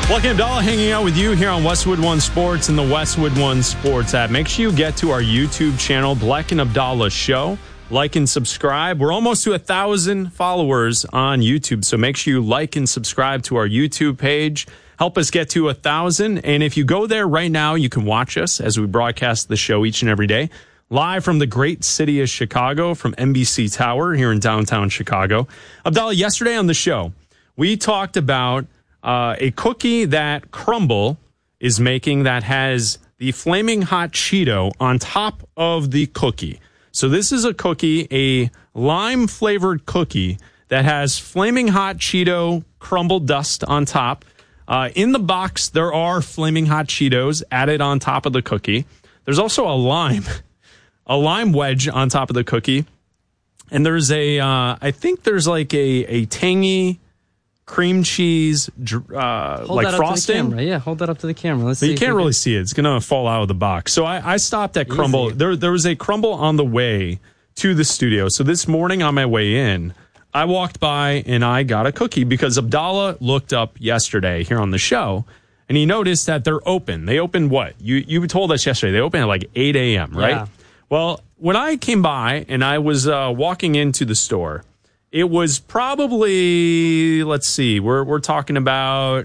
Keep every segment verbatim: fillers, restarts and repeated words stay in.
Lucky Abdallah hanging out with you here on Westwood One Sports and the Westwood One Sports app. Make sure you get to our YouTube channel, Black and Abdallah Show. Like and subscribe. We're almost to a thousand followers on YouTube, so make sure you like and subscribe to our YouTube page. Help us get to a thousand. And if you go there right now, you can watch us as we broadcast the show each and every day, live from the great city of Chicago, from N B C Tower here in downtown Chicago. Abdallah, yesterday on the show, we talked about uh, a cookie that Crumbl is making that has the Flaming Hot Cheeto on top of the cookie. So this is a cookie, a lime-flavored cookie that has Flaming Hot Cheeto Crumbl dust on top. Uh, in the box, there are Flaming Hot Cheetos added on top of the cookie. There's also a lime, a lime wedge on top of the cookie. And there's a, uh, I think there's like a, a tangy cream cheese, uh, hold like that up frosting. To the camera. Yeah, hold that up to the camera. Let's but see. you can't really see it. It's going to fall out of the box. So I, I stopped at Crumbl. Easy. There, there was a Crumbl on the way to the studio. So this morning on my way in, I walked by and I got a cookie because Abdallah looked up yesterday here on the show and he noticed that they're open. They open what? You you told us yesterday. They open at like eight a.m., right? Yeah. Well, when I came by and I was uh, walking into the store, it was probably, let's see, we're we're talking about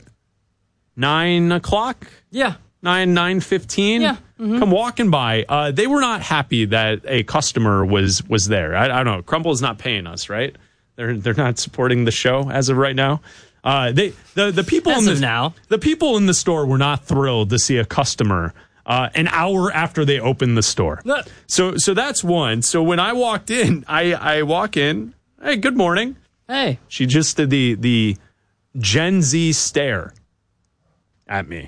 nine o'clock? Yeah. Nine, nine fifteen? Yeah. Mm-hmm. Come walking by. Uh, they were not happy that a customer was was there. I, I don't know. Crumbl is not paying us, right? They're they're not supporting the show as of right now. Uh, they the the people as in the of now. the people in the store were not thrilled to see a customer uh, an hour after they opened the store. What? So so that's one. So when I walked in, I I walk in. Hey, good morning. Hey. She just did the the Gen Z stare at me.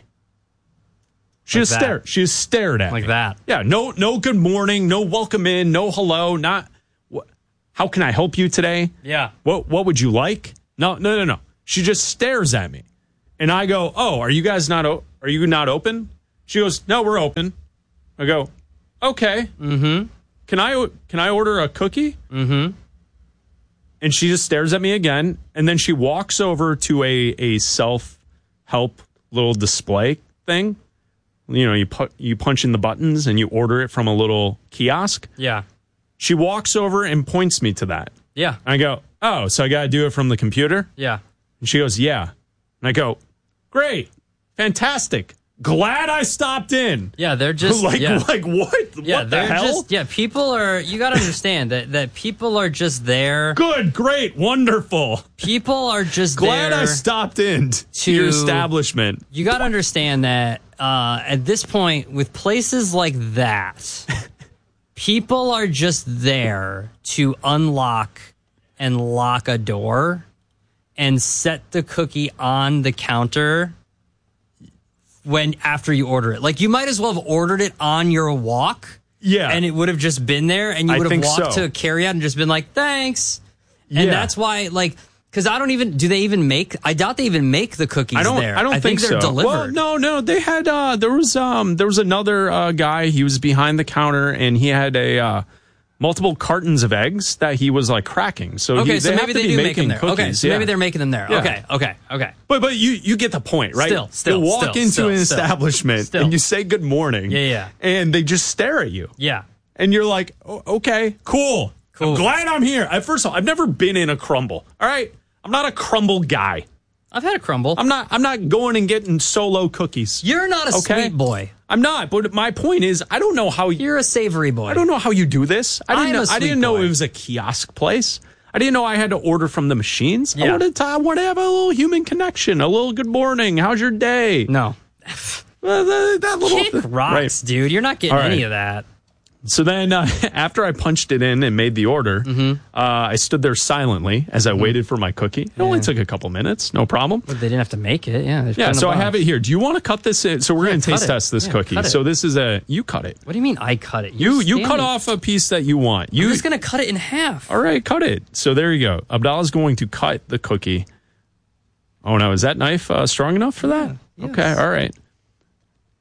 She Like just that. stared. She just stared at Like me. that. Yeah. No. No. Good morning. No welcome in. No hello. Not. What? How can I help you today? Yeah. What What would you like? No. No. No. No. She just stares at me, and I go, "Oh, are you guys not? O- are you not open?" She goes, "No, we're open." I go, "Okay. Mm-hmm. Can I Can I order a cookie?" Mm-hmm. And she just stares at me again, and then she walks over to a a self help little display thing. You know, you pu- you punch in the buttons and you order it from a little kiosk. Yeah. She walks over and points me to that. Yeah. I go, "Oh, so I got to do it from the computer?" Yeah. And she goes, "Yeah." And I go, "Great. Fantastic. Glad I stopped in." Yeah, they're just like yeah. like what? Yeah, what the they're hell? just yeah, people are you got to understand that that people are just there. Good, great, wonderful. People are just Glad there. I stopped in to, to- your establishment. You got to understand that uh, at this point, with places like that, people are just there to unlock and lock a door and set the cookie on the counter when after you order it. Like, you might as well have ordered it on your walk. Yeah. And it would have just been there, and you I would have think walked so. to carry out and just been like, thanks. And Yeah. that's why, like, because I don't even, do they even make, I doubt they even make the cookies I don't. there. I don't I think, they're so. delivered. Well, no, no. They had. Uh, there was. Um. There was another uh, guy. He was behind the counter, and he had a uh, multiple cartons of eggs that he was like cracking. So Okay, he, so they maybe have to they be do make them making there. cookies. Okay, so yeah. maybe they're making them there. Yeah. Okay, okay, okay. But but you you get the point, right? Still, still, you walk still, into still, an still. establishment Still. and you say good morning. Yeah, yeah. And they just stare at you. Yeah. And you're like, oh, okay, cool. Cool. I'm glad I'm here. I, first of all, I've never been in a Crumbl. All right, I'm not a Crumbl guy. I've had a Crumbl. I'm not. I'm not going and getting solo cookies. You're not a Okay. sweet boy. I'm not. But my point is, I don't know how you. You're a savory boy. I don't know how you do this. I didn't I'm know. a I sweet didn't know boy. it was a kiosk place. I didn't know I had to order from the machines. I Yeah. wanted to. I want to have a little human connection. A little good morning. How's your day? No. Uh, that, that little Kick rocks, Right. dude. You're not getting All right. any of that. So then, uh, after I punched it in and made the order, Mm-hmm. uh, I stood there silently as I waited for my cookie. It only took a couple minutes, no problem. But they didn't have to make it. Yeah. they just put Yeah, in a so I box. have it here. Do you want to cut this in? So we're Yeah, going to cut taste it. test this Yeah, cookie. cut it. So this is a, you cut it. What do you mean I cut it? You You're you cut standing- off a piece that you want. You I'm just going to cut it in half. All right, cut it. So there you go. Abdallah's going to cut the cookie. Oh no, is that knife uh, strong enough for that? Yeah, Okay, yes. all right.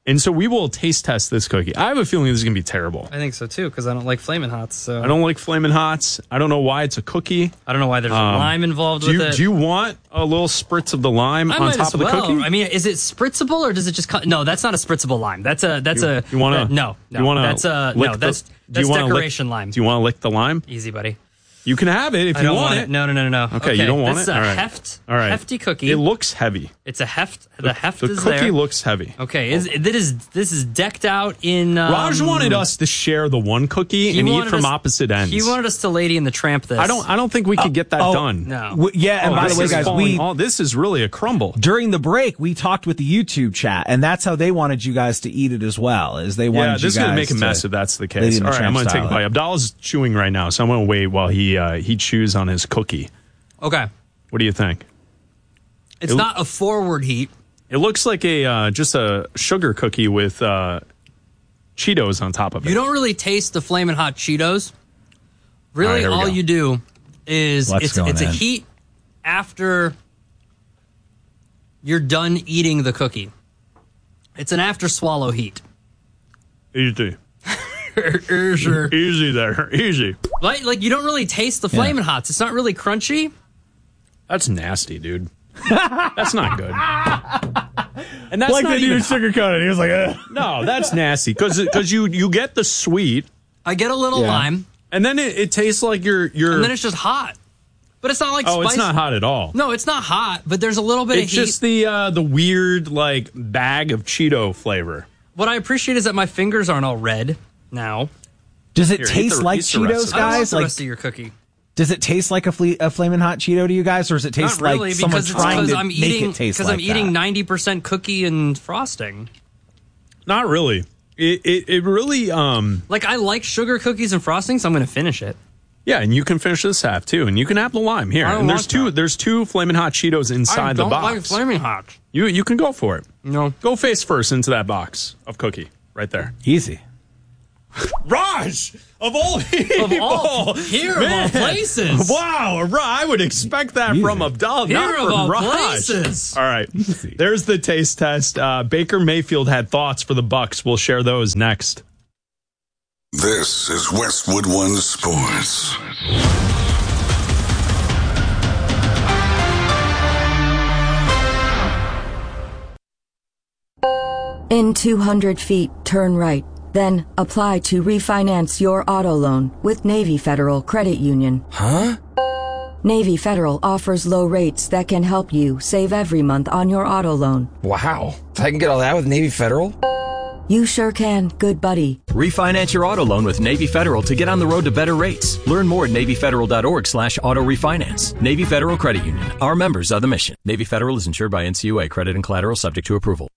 And so we will taste test this cookie. I have a feeling this is going to be terrible. I think so too, because I don't like Flamin' Hots. So I don't like Flamin' Hots. I don't know why it's a cookie. I don't know why there's Um, a lime involved Do with you, it. do you want a little spritz of the lime I on might top as of the well. cookie? I mean, is it spritzable or does it just cut? No, that's not a spritzable lime. That's a that's You- a you wanna- that- no no. you wanna that's a lick no. the- That's do you that's wanna lick- decoration lime. Do you want to lick the lime? Easy, buddy. You can have it if I you don't want, want it. it. No, no, no, no, no. Okay, you don't want this it? is a All right. heft, All right. hefty cookie. It looks heavy. It's a heft. The heft The is cookie there. looks heavy. Okay, is this is this is decked out in? Um, Raj wanted us to share the one cookie he and eat wanted from us- opposite ends. He wanted us to Lady and the Tramp this. I don't. I don't think we could get that oh, done. No. W- yeah, and Oh, by this the way, is guys, falling we all- this is really a crumble. during the break we talked with the YouTube chat, and that's how they wanted you guys to eat it as well. Is they wanted Yeah, you this is guys gonna make a to mess if that's the Lady case. and All the right, I'm Tramp gonna take a style bite. it. Abdallah's chewing right now, so I'm gonna wait while he uh, he chews on his cookie. Okay, What do you think? it's It- not a forward heat. It looks like a uh, just a sugar cookie with uh, Cheetos on top of it. You don't really taste the Flamin' Hot Cheetos. Really, All right, here we all go. you do is What's it's going it's a in? heat after you're done eating the cookie. It's an after swallow heat. Easy, Sure. easy there, easy. Like, like you don't really taste the Flamin' Hots. It's not really crunchy. That's nasty, dude. That's not good. And that's Like not they even do sugarcoated. He was like, Ugh. no, that's nasty because because you you get the sweet I get a little Yeah. lime, and then it, it tastes like you're you're. and then it's just hot. But it's not like oh, spicy. it's not hot at all. No, it's not hot, but there's a little bit It's of heat. just the uh, the weird like bag of Cheeto flavor. What I appreciate is that my fingers aren't all red now. Does it Here, eat taste the- like eat the rest Cheetos, of it. I want guys? the Like, rest of your cookie. does it taste like a, fle- a flaming hot Cheeto to you guys, or does it taste Not really, like someone because it's trying because to I'm make eating it taste because like I'm eating that? ninety percent cookie and frosting. Not really. It it, it really um Like I like sugar cookies and frosting, so I'm going to finish it. yeah, and you can finish this half too, and you can have the lime here. I don't And there's want two that. there's two Flamin' Hot Cheetos inside I the don't box. like Flaming Hot. You you can go for it. No. Go face first into that box of cookie right there. Easy. Raj, of all people, Of all here of all man, places. Wow, Ra- I would expect that Easy. from Abdallah, Here not of from all Raj. places. All right, there's the taste test. Uh, Baker Mayfield had thoughts for the Bucks. We'll share those next. This is Westwood One Sports. In two hundred feet, turn right. Then, apply to refinance your auto loan with Navy Federal Credit Union. Huh? Navy Federal offers low rates that can help you save every month on your auto loan. Wow. I can get all that with Navy Federal? You sure can, good buddy. Refinance your auto loan with Navy Federal to get on the road to better rates. Learn more at NavyFederal.org slash auto refinance. Navy Federal Credit Union. Our members are the mission. Navy Federal is insured by N C U A. Credit and collateral subject to approval.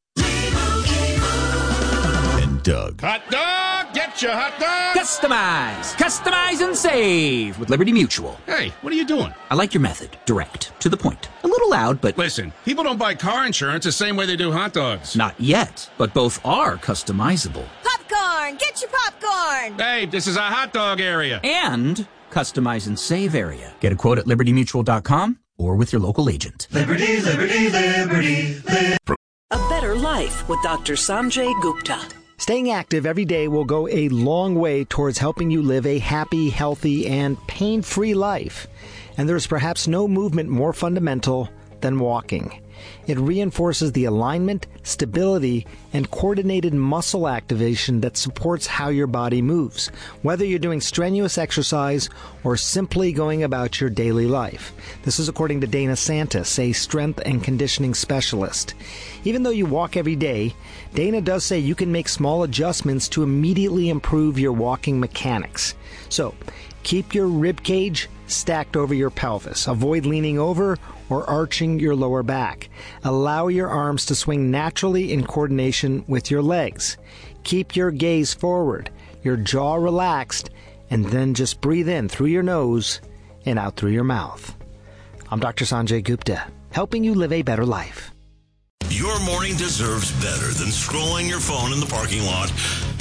And Doug. Hot dog, get your hot dog. Customize, customize and save with Liberty Mutual. Hey, what are you doing? I like your method. Direct, to the point. A little loud, but Listen, people don't buy car insurance the same way they do hot dogs. not yet. But both are customizable. Popcorn! Get your popcorn! Hey, this is a hot dog area. And customize and save area. Get a quote at liberty mutual dot com or with your local agent. Liberty, liberty, liberty, liberty. A better life with Doctor Sanjay Gupta. Staying active every day will go a long way towards helping you live a happy, healthy, and pain-free life. And there's perhaps no movement more fundamental than walking. It reinforces the alignment, stability, and coordinated muscle activation that supports how your body moves, whether you're doing strenuous exercise or simply going about your daily life. This is according to Dana Santis, a strength and conditioning specialist. Even though you walk every day, Dana does say you can make small adjustments to immediately improve your walking mechanics. So, keep your rib cage stacked over your pelvis. Avoid leaning over or arching your lower back. Allow your arms to swing naturally in coordination with your legs. Keep your gaze forward, your jaw relaxed, and then just breathe in through your nose and out through your mouth. I'm Doctor Sanjay Gupta, helping you live a better life. Your morning deserves better than scrolling your phone in the parking lot,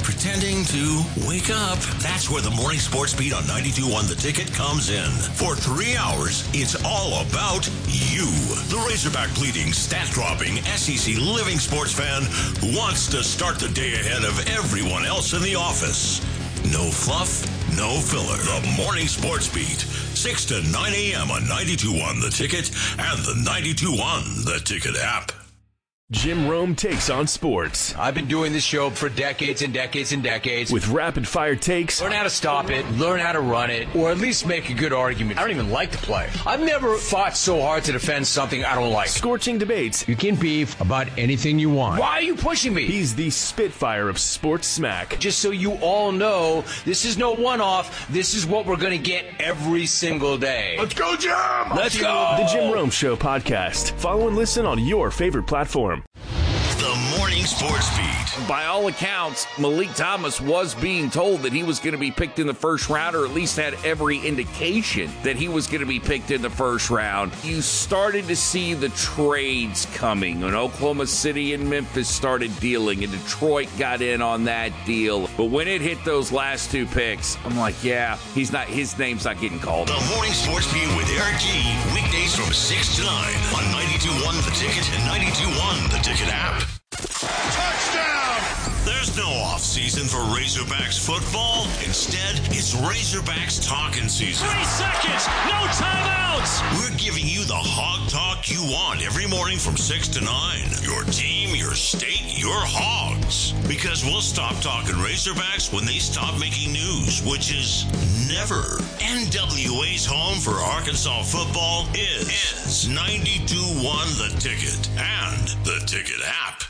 pretending to wake up. That's where the Morning Sports Beat on ninety-two point one The Ticket comes in. For three hours, it's all about you. The Razorback bleeding, stat-dropping, S E C living sports fan who wants to start the day ahead of everyone else in the office. No fluff, no filler. The Morning Sports Beat, six to nine a.m. on ninety-two point one The Ticket and the ninety-two point one The Ticket app. Jim Rome takes on sports. I've been doing this show for decades and decades and decades. With rapid-fire takes. Learn how to stop it, learn how to run it, or at least make a good argument. I don't even like the play. I've never fought so hard to defend something I don't like. Scorching debates. You can beef about anything you want. Why are you pushing me? He's the Spitfire of sports smack. Just so you all know, this is no one-off. This is what we're going to get every single day. Let's go, Jim! Let's go! The Jim Rome Show podcast. Follow and listen on your favorite platform. The Morning Sports Beat. By all accounts, Malik Thomas was being told that he was going to be picked in the first round, or at least had every indication that he was going to be picked in the first round. You started to see the trades coming, and Oklahoma City and Memphis started dealing, and Detroit got in on that deal. But when it hit those last two picks, I'm like, yeah, he's not. His name's not getting called. The Morning Sports Beat with Eric G. Weekdays from six to nine on ninety-two point one The Ticket and ninety-two point one The Ticket app. Touchdown! There's no off-season for Razorbacks football. Instead, it's Razorbacks talking season. Three seconds, no timeouts! We're giving you the hog talk you want every morning from six to nine. Your team, your state, your hogs. Because we'll stop talking Razorbacks when they stop making news, which is never. N W A's home for Arkansas football is, is ninety-two point one The Ticket and The Ticket app.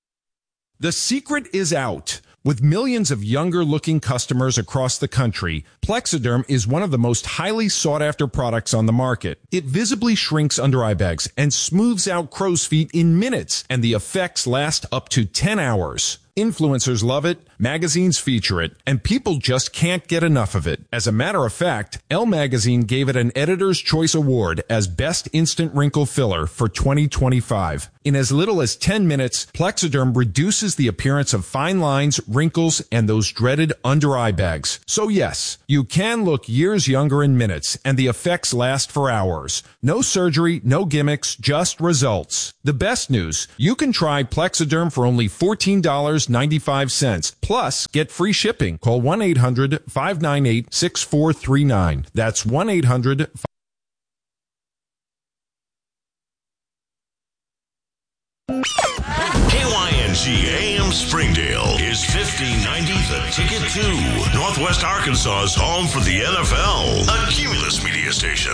The secret is out. With millions of younger-looking customers across the country, Plexiderm is one of the most highly sought-after products on the market. It visibly shrinks under-eye bags and smooths out crow's feet in minutes, and the effects last up to ten hours. Influencers love it, magazines feature it, and people just can't get enough of it. As a matter of fact, Elle Magazine gave it an Editor's Choice Award as Best Instant Wrinkle Filler for twenty twenty-five. In as little as ten minutes, Plexiderm reduces the appearance of fine lines, wrinkles, and those dreaded under-eye bags. So yes, you can look years younger in minutes, and the effects last for hours. No surgery, no gimmicks, just results. The best news, you can try Plexiderm for only fourteen dollars and ninety-five cents. Plus, get free shipping. Call one eight hundred five nine eight six four three nine. That's one eight hundred K Y N G A M Springdale is fifteen ninety The Ticket two. Northwest Arkansas's home for the N F L. A Cumulus media station.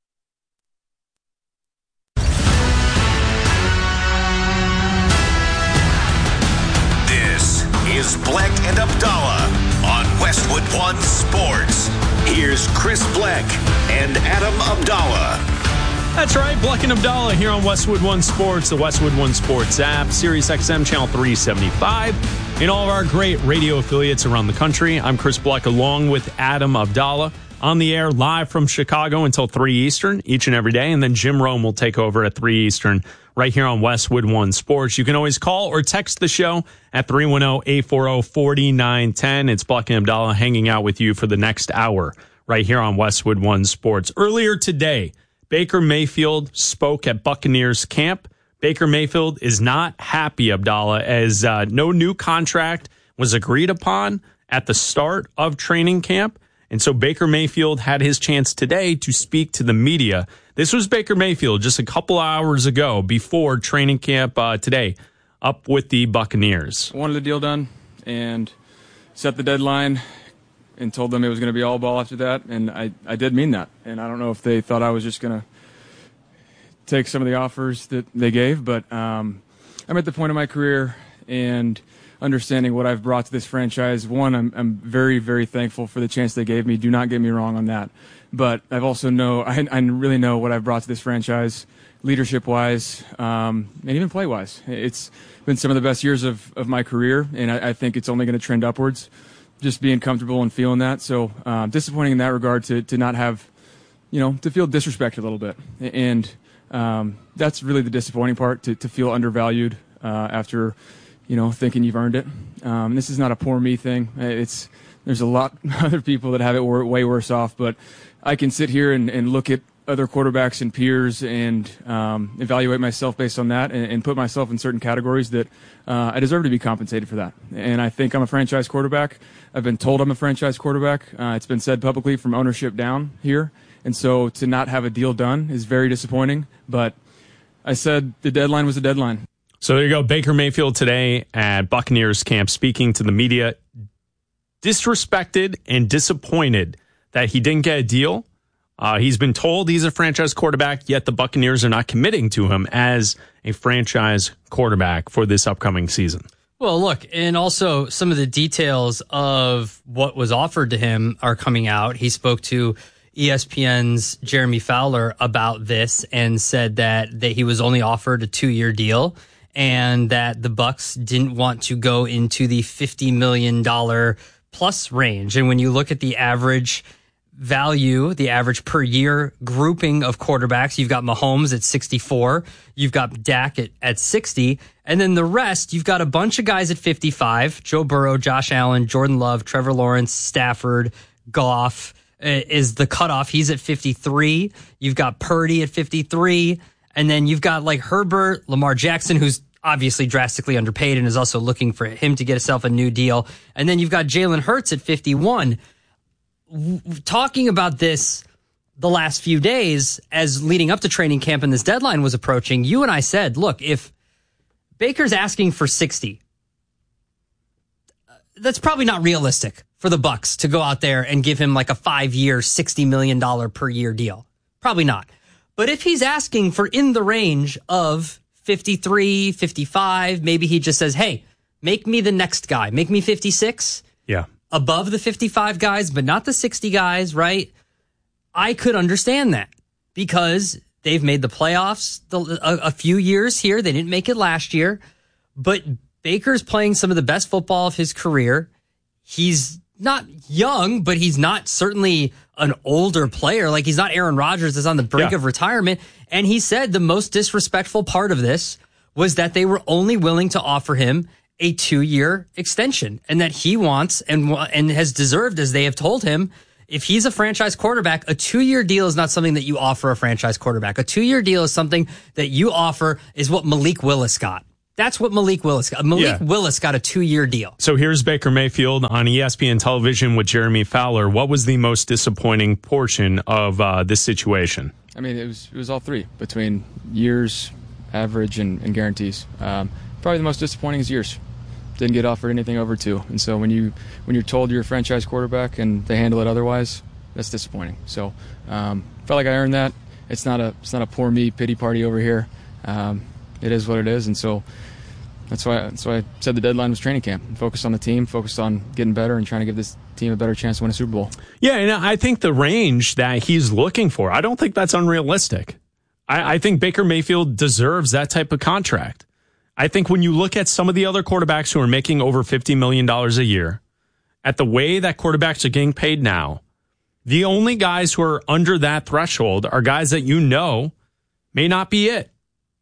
This is Bleck and Abdallah on Westwood One Sports. Here's Chris Bleck and Adam Abdallah. That's right, Bleck and Abdallah here on Westwood One Sports, the Westwood One Sports app, Sirius X M channel three seventy-five, and all of our great radio affiliates around the country. I'm Chris Bleck along with Adam Abdallah on the air live from Chicago until three Eastern each and every day, and then Jim Rome will take over at three Eastern right here on Westwood One Sports. You can always call or text the show at three one zero, eight four zero, four nine one zero. It's Bleck and Abdallah hanging out with you for the next hour right here on Westwood One Sports. Earlier today, Baker Mayfield spoke at Buccaneers camp. Baker Mayfield is not happy, Abdallah, as uh, no new contract was agreed upon at the start of training camp. And so Baker Mayfield had his chance today to speak to the media. This was Baker Mayfield just a couple hours ago before training camp uh, today up with the Buccaneers. I wanted the deal done and set the deadline and told them it was going to be all ball after that, and I, I did mean that. And I don't know if they thought I was just going to take some of the offers that they gave, but um, I'm at the point of my career and understanding what I've brought to this franchise. One, I'm, I'm very, very thankful for the chance they gave me. Do not get me wrong on that. But I've also know I, I really know what I've brought to this franchise, leadership-wise, um, and even play-wise. It's been some of the best years of, of my career, and I, I think it's only going to trend upwards. Just being comfortable and feeling that. So uh, disappointing in that regard to to not have, you know, to feel disrespected a little bit. And um, that's really the disappointing part, to, to feel undervalued uh, after, you know, thinking you've earned it. Um, this is not a poor me thing. It's there's a lot other people that have it way worse off, but I can sit here and, and look at other quarterbacks and peers and um, evaluate myself based on that and, and put myself in certain categories that uh, I deserve to be compensated for that. And I think I'm a franchise quarterback. I've been told I'm a franchise quarterback. Uh, it's been said publicly from ownership down here. And so to not have a deal done is very disappointing. But I said the deadline was a deadline. So there you go. Baker Mayfield today at Buccaneers camp speaking to the media. Disrespected and disappointed that he didn't get a deal. Uh, he's been told he's a franchise quarterback, yet the Buccaneers are not committing to him as a franchise quarterback for this upcoming season. Well, look, and also some of the details of what was offered to him are coming out. He spoke to E S P N's Jeremy Fowler about this and said that, that he was only offered a two-year deal and that the Bucs didn't want to go into the fifty million dollars plus range. And when you look at the average value, the average per year grouping of quarterbacks, you've got Mahomes at sixty-four, you've got Dak at, at sixty, and then the rest, you've got a bunch of guys at fifty-five, Joe Burrow, Josh Allen, Jordan Love, Trevor Lawrence, Stafford, Goff is the cutoff. He's at fifty-three. You've got Purdy at fifty-three, and then you've got like Herbert, Lamar Jackson, who's obviously drastically underpaid and is also looking for him to get himself a new deal. And then you've got Jalen Hurts at fifty-one. Talking about this the last few days as leading up to training camp and this deadline was approaching, you and I said, look, if Baker's asking for sixty, that's probably not realistic for the Bucs to go out there and give him like a five-year, sixty million dollars per year deal. Probably not. But if he's asking for in the range of fifty-three, fifty-five, maybe he just says, hey, make me the next guy. Make me fifty-six. Yeah. Above the fifty-five guys, but not the sixty guys, right? I could understand that because they've made the playoffs the, a, a few years here. They didn't make it last year, but Baker's playing some of the best football of his career. He's not young, but he's not certainly an older player. Like he's not Aaron Rodgers that's on the brink yeah. of retirement. And he said the most disrespectful part of this was that they were only willing to offer him a two-year extension and that he wants and and has deserved, as they have told him, if he's a franchise quarterback, a two-year deal is not something that you offer a franchise quarterback. A two-year deal is something that you offer is what Malik Willis got. That's what Malik Willis got. Malik yeah. Willis got a two-year deal. So here's Baker Mayfield on E S P N television with Jeremy Fowler. What was the most disappointing portion of uh, this situation? I mean, it was it was all three between years, average, and, and guarantees. Um, probably the most disappointing is years. Didn't get offered anything over two, and so when you when you're told you're a franchise quarterback and they handle it otherwise, that's disappointing. So um, felt like I earned that. It's not a it's not a poor me pity party over here. Um, it is what it is, and so that's why that's why I said the deadline was training camp. Focused on the team, focused on getting better, and trying to give this team a better chance to win a Super Bowl. Yeah, and I think the range that he's looking for, I don't think that's unrealistic. I, I think Baker Mayfield deserves that type of contract. I think when you look at some of the other quarterbacks who are making over fifty million dollars a year, at the way that quarterbacks are getting paid now, the only guys who are under that threshold are guys that you know may not be it.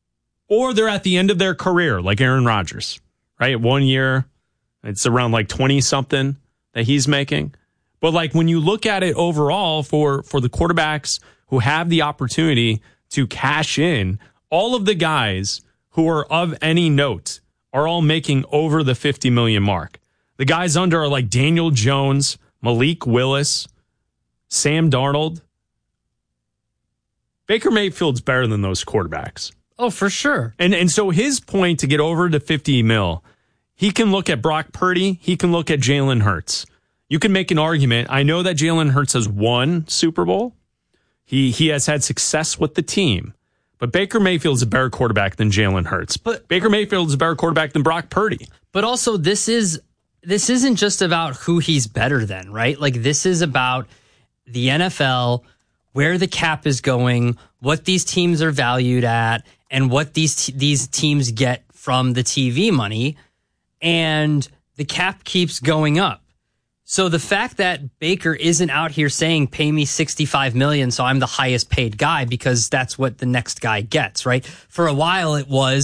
Or they're at the end of their career, like Aaron Rodgers, right? One year, it's around like twenty-something that he's making. But like when you look at it overall for, for the quarterbacks who have the opportunity to cash in, all of the guys who are of any note are all making over the fifty million mark. The guys under are like Daniel Jones, Malik Willis, Sam Darnold. Baker Mayfield's better than those quarterbacks. Oh, for sure. And and so his point to get over to fifty mil, he can look at Brock Purdy, he can look at Jalen Hurts. You can make an argument. I know that Jalen Hurts has won Super Bowl. He he has had success with the team. But Baker Mayfield's a better quarterback than Jalen Hurts. But Baker Mayfield's a better quarterback than Brock Purdy. But also, this is this isn't just about who he's better than, right? Like, this is about the N F L, where the cap is going, what these teams are valued at, and what these these teams get from the T V money. And the cap keeps going up. So the fact that Baker isn't out here saying, pay me sixty-five million dollars so I'm the highest paid guy because that's what the next guy gets, right? For a while it was,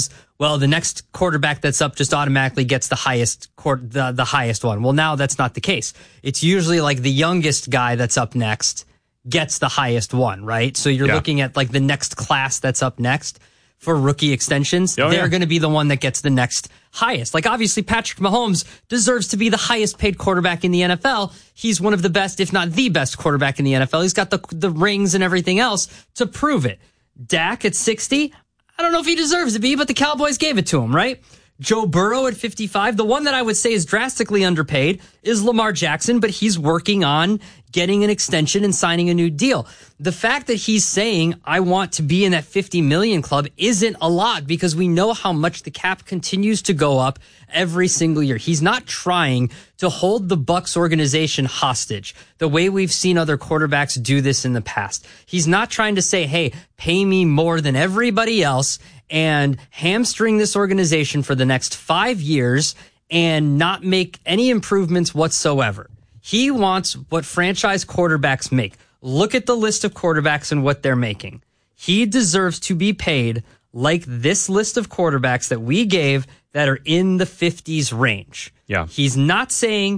well, the next quarterback that's up just automatically gets the highest court, the, the highest one. Well, now that's not the case. It's usually like the youngest guy that's up next gets the highest one, right? So you're yeah. looking at like the next class that's up next for rookie extensions. Oh, they're yeah. going to be the one that gets the next highest. Like obviously Patrick Mahomes deserves to be the highest paid quarterback in the N F L. He's one of the best, if not the best quarterback in the N F L. He's got the the rings and everything else to prove it. Dak at sixty, I don't know if he deserves to be, but the Cowboys gave it to him, right? Joe Burrow at fifty-five. The one that I would say is drastically underpaid is Lamar Jackson, but he's working on getting an extension and signing a new deal. The fact that he's saying, I want to be in that fifty million club isn't a lot because we know how much the cap continues to go up every single year. He's not trying to hold the Bucs organization hostage the way we've seen other quarterbacks do this in the past. He's not trying to say, hey, pay me more than everybody else and hamstring this organization for the next five years and not make any improvements whatsoever. He wants what franchise quarterbacks make. Look at the list of quarterbacks and what they're making. He deserves to be paid like this list of quarterbacks that we gave that are in the fifties range. Yeah. He's not saying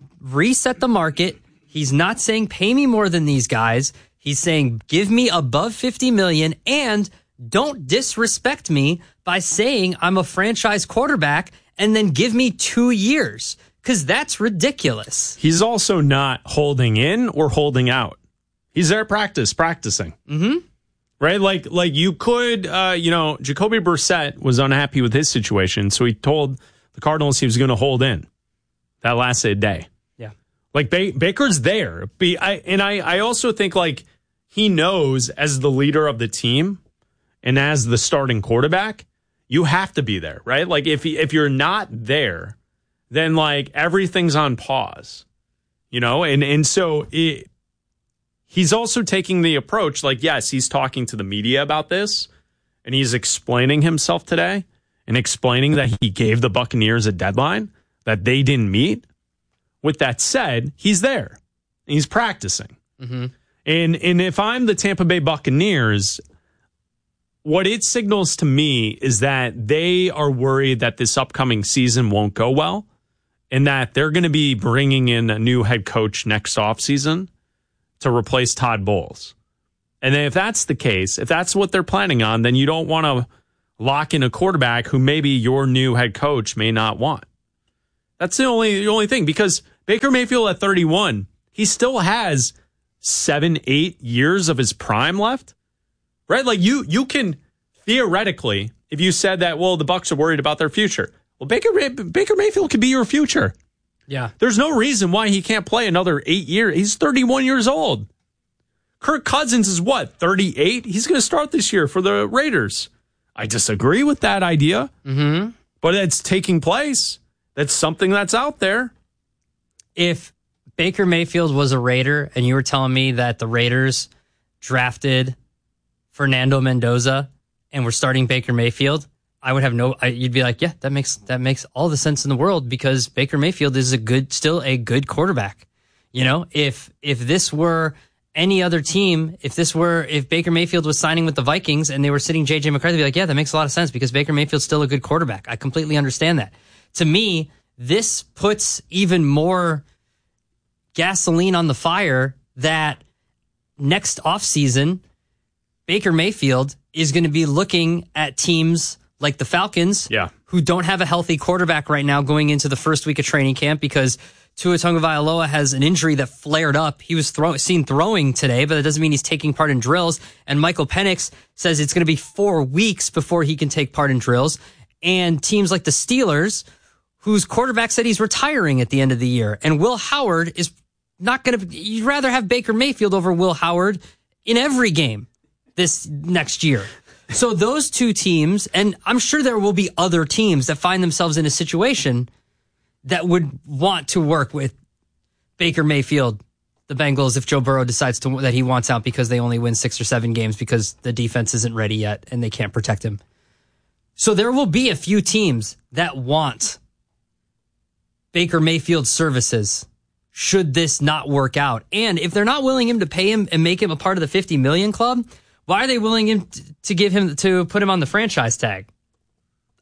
reset the market. He's not saying pay me more than these guys. He's saying give me above fifty million and don't disrespect me by saying I'm a franchise quarterback and then give me two years. Because that's ridiculous. He's also not holding in or holding out. He's there at practice, practicing. Mm-hmm. Right? Like, like you could, uh, you know, Jacoby Brissett was unhappy with his situation, so he told the Cardinals he was going to hold in. That lasted a day. Yeah. Like, ba- Baker's there. Be, I, and I, I also think, like, he knows as the leader of the team and as the starting quarterback, you have to be there, right? Like, if he, if you're not there, then like everything's on pause, you know? And, and so it, he's also taking the approach, like, yes, he's talking to the media about this and he's explaining himself today and explaining that he gave the Buccaneers a deadline that they didn't meet. With that said, he's there. He's practicing. Mm-hmm. And, and if I'm the Tampa Bay Buccaneers, what it signals to me is that they are worried that this upcoming season won't go well. And that they're going to be bringing in a new head coach next offseason to replace Todd Bowles. And then if that's the case, if that's what they're planning on, then you don't want to lock in a quarterback who maybe your new head coach may not want. That's the only the only thing. Because Baker Mayfield at thirty-one, he still has seven, eight years of his prime left. Right? Like you, you can theoretically, if you said that, well, the Bucs are worried about their future. Well, Baker Baker Mayfield could be your future. Yeah. There's no reason why he can't play another eight years. He's thirty-one years old. Kirk Cousins is what, thirty-eight? He's going to start this year for the Raiders. I disagree with that idea, mm-hmm. but it's taking place. That's something that's out there. If Baker Mayfield was a Raider and you were telling me that the Raiders drafted Fernando Mendoza and were starting Baker Mayfield, I would have no, I, you'd be like, yeah, that makes, that makes all the sense in the world because Baker Mayfield is a good, still a good quarterback. You know, if, if this were any other team, if this were, if Baker Mayfield was signing with the Vikings and they were sitting J J McCarthy, they'd be like, yeah, that makes a lot of sense because Baker Mayfield's still a good quarterback. I completely understand that. To me, this puts even more gasoline on the fire that next offseason, Baker Mayfield is going to be looking at teams like the Falcons, yeah. who don't have a healthy quarterback right now going into the first week of training camp because Tua Tagovailoa has an injury that flared up. He was throw- seen throwing today, but that doesn't mean he's taking part in drills. And Michael Penix says it's going to be four weeks before he can take part in drills. And teams like the Steelers, whose quarterback said he's retiring at the end of the year. And Will Howard is not going to... You'd rather have Baker Mayfield over Will Howard in every game this next year. So those two teams, and I'm sure there will be other teams that find themselves in a situation that would want to work with Baker Mayfield, the Bengals, if Joe Burrow decides to, that he wants out because they only win six or seven games because the defense isn't ready yet and they can't protect him. So there will be a few teams that want Baker Mayfield's services should this not work out. And if they're not willing him to pay him and make him a part of the fifty million club, why are they willing him to give him to put him on the franchise tag?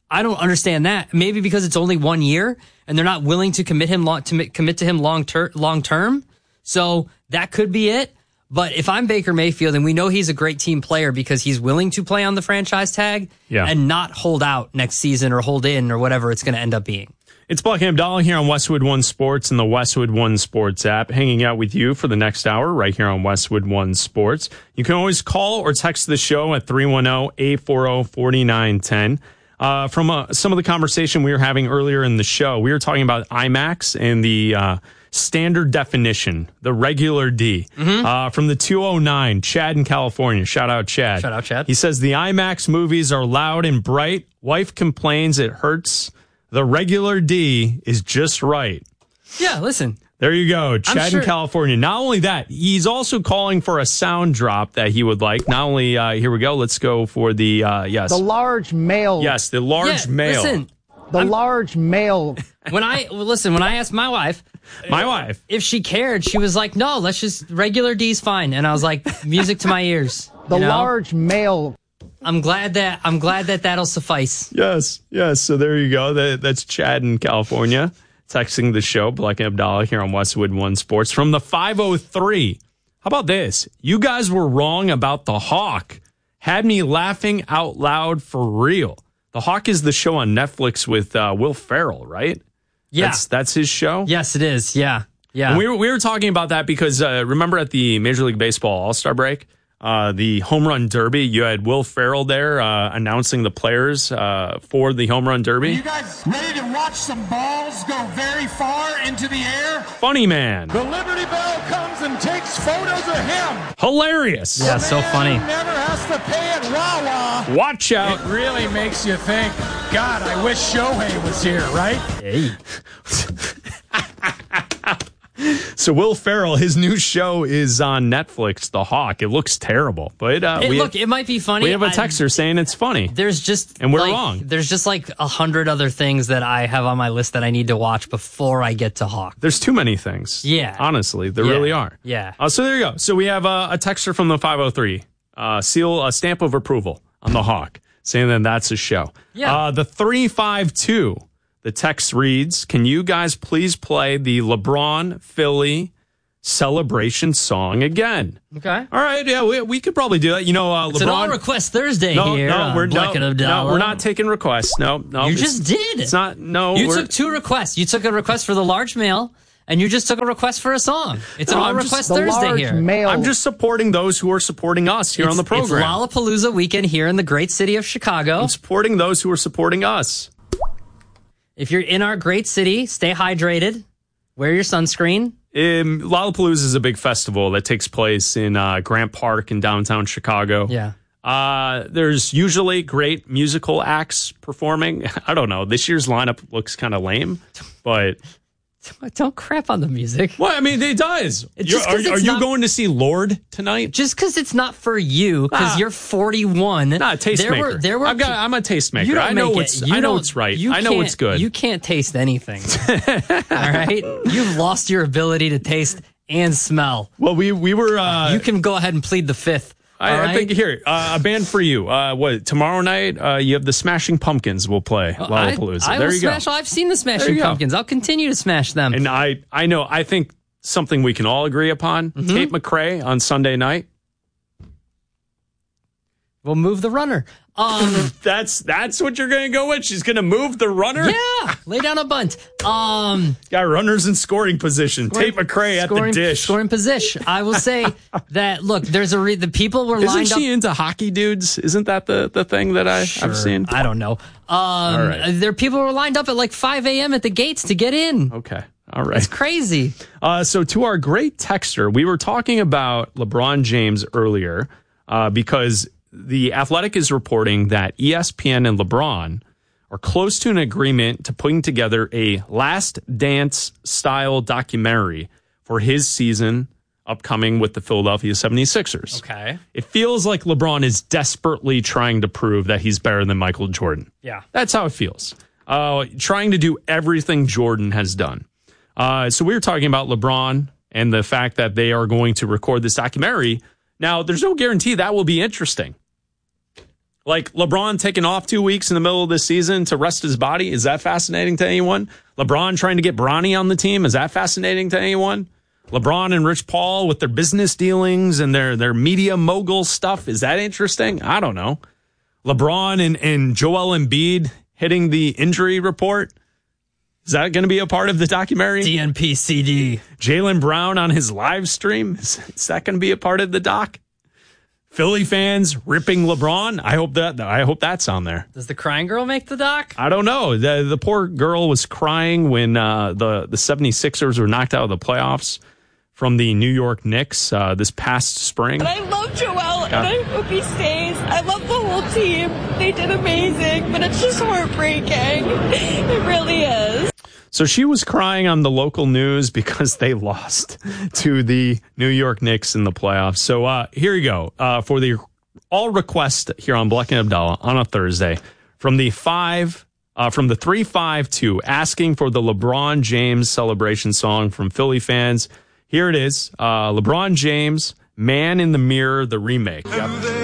I don't understand that. Maybe because it's only one year and they're not willing to commit him long, to commit to him long ter- long term. So that could be it. But if I'm Baker Mayfield and we know he's a great team player because he's willing to play on the franchise tag yeah. and not hold out next season or hold in or whatever it's going to end up being. It's Black and Abdallah here on Westwood One Sports and the Westwood One Sports app, hanging out with you for the next hour right here on Westwood One Sports. You can always call or text the show at three one zero, eight four zero, four nine one zero. Uh, from uh, some of the conversation we were having earlier in the show, we were talking about IMAX and the uh, standard definition, the regular D. Mm-hmm. Uh, from the two oh nine, Chad in California. Shout out, Chad. Shout out, Chad. He says the IMAX movies are loud and bright. Wife complains it hurts. The regular D is just right. Yeah, listen. There you go. Chad sure- in California. Not only that, he's also calling for a sound drop that he would like. Not only, uh, here we go. Let's go for the, uh, yes. The large male. Yes, the large Yeah, male. Listen. The I'm- large male. When I, well, listen, when I asked my wife. My wife. If she cared, she was like, no, let's just, regular D's fine. And I was like, music to my ears. The you know? large male. I'm glad that I'm glad that that'll suffice. Yes, yes. So there you go. That, that's Chad in California texting the show. Black and Abdallah here on Westwood One Sports from the five oh three. How about this? You guys were wrong about the Hawk. Had me laughing out loud for real. The Hawk is the show on Netflix with uh, Will Ferrell, right? Yeah, that's, that's his show. Yes, it is. Yeah, yeah. And we were we were talking about that because uh, remember at the Major League Baseball All-Star break. Uh, the home run derby, you had Will Ferrell there uh, announcing the players uh, for the home run derby. Are you guys ready to watch some balls go very far into the air? Funny man. The Liberty Bell comes and takes photos of him. Hilarious. Yeah, so funny. Never has to pay at Wawa. Watch out. It really makes you think, God, I wish Shohei was here, right? Hey. So Will Ferrell, his new show is on Netflix, The Hawk. It looks terrible, but uh, Hey, we look, it might be funny. We have a I- texter saying it's funny. There's just And we're like, wrong. There's just like a hundred other things that I have on my list that I need to watch before I get to Hawk. There's too many things. Yeah. Honestly, there Yeah. really are. Yeah. Uh, so there you go. So we have uh, a texter from the five oh three, uh, seal a stamp of approval on The Hawk, saying that that's a show. Yeah. Uh, the three five two, the text reads, can you guys please play the LeBron Philly celebration song again? Okay. All right. Yeah, we, we could probably do that. You know, uh, It's LeBron. an all request Thursday no, here. no, on we're Black no, and no, Abdallah. we're not taking requests. No, no. You it's- just did. It's not. No, You we're- took two requests. You took a request for the large male, and you just took a request for a song. It's an No, all I'm request just- Thursday here. I'm just supporting those who are supporting us here it's, on the program. It's Lollapalooza weekend here in the great city of Chicago. I'm supporting those who are supporting us. If you're in our great city, stay hydrated. Wear your sunscreen. Um, Lollapalooza is a big festival that takes place in uh, Grant Park in downtown Chicago. Yeah. Uh, there's usually great musical acts performing. I don't know. This year's lineup looks kind of lame, but don't crap on the music. Well, I mean, it does. It's You're- just are 'cause are it's you not- going to see Lord tonight? Just because it's not for you, because Ah. you're forty-one. Nah, tastemaker. There were, there were I've got, I'm a tastemaker. You don't I know make what's. it. You I know don't- what's right. you I know what's can't- good. You can't taste anything. All right, you've lost your ability to taste and smell. Well, we we were. Uh, you can go ahead and plead the fifth. I, all I right? think here uh, a band for you. Uh, what tomorrow night? Uh, you have the Smashing Pumpkins. Will play Lollapalooza. I, I there will you smash. go. I've seen the There Smashing you go. Pumpkins. I'll continue to smash them. And I I know. I think something we can all agree upon. Mm-hmm. Tate McRae on Sunday night. We'll move the runner. Um, that's that's what you're going to go with. She's going to move the runner. Yeah, lay down a bunt. Um, got runners in scoring position. Scoring- Tate McRae at the scoring- dish. Scoring position. I will say that. Look, there's a re- the people were Isn't lined she up. into hockey dudes? Isn't that the, the thing that I, Sure. I've seen? I don't know. Um, right. There, people were lined up at like five a.m. at the gates to get in. Okay. All right. It's crazy. Uh, so to our great texter, we were talking about LeBron James earlier uh, because The Athletic is reporting that E S P N and LeBron are close to an agreement to putting together a Last Dance style documentary for his season upcoming with the Philadelphia seventy-sixers. Okay. It feels like LeBron is desperately trying to prove that he's better than Michael Jordan. Yeah. That's how it feels. Uh, trying to do everything Jordan has done. Uh, so we were talking about LeBron and the fact that they are going to record this documentary. Now, there's no guarantee that will be interesting. Like LeBron taking off two weeks in the middle of the season to rest his body. Is that fascinating to anyone? LeBron trying to get Bronny on the team. Is that fascinating to anyone? LeBron and Rich Paul with their business dealings and their, their media mogul stuff. Is that interesting? I don't know. LeBron and, and Joel Embiid hitting the injury report. Is that going to be a part of the documentary? D N P C D. Jaylen Brown on his live stream. Is, is that going to be a part of the doc? Philly fans ripping LeBron. I hope that I hope that's on there. Does the crying girl make the doc? I don't know. The the poor girl was crying when uh, the, the 76ers were knocked out of the playoffs from the New York Knicks uh, this past spring. And I love Joel, yeah. and I hope he stays. I love the whole team. They did amazing, but it's just heartbreaking. It really is. So she was crying on the local news because they lost to the New York Knicks in the playoffs. So uh, here you go uh, for the all request here on Bleck and Abdallah on a Thursday from the five, uh, from the three five two, asking for the LeBron James celebration song from Philly fans. Here it is, uh, LeBron James, Man in the Mirror, the remake. Yep.